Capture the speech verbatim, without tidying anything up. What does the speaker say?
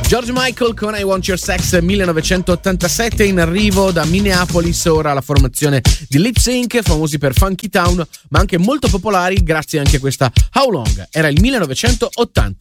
George Michael con I Want Your Sex millenovecentottantasette, in arrivo da Minneapolis ora la formazione di Lip Sync, famosi per Funky Town ma anche molto popolari grazie anche a questa How Long. Era il millenovecentottanta.